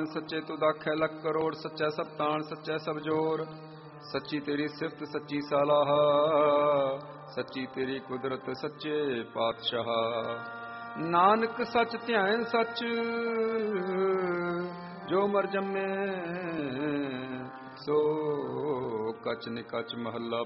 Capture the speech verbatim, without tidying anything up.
सच्चे तू दाखै लख करोड़, सच्चा सब ताण सच्चा सब जोर। सच्ची तेरी सिफत सच्ची सालाह, सच्ची तेरी कुदरत सच्चे पातशाह। नानक सच ध्यान सच, जो मर जम्मे सो कच निकच। महला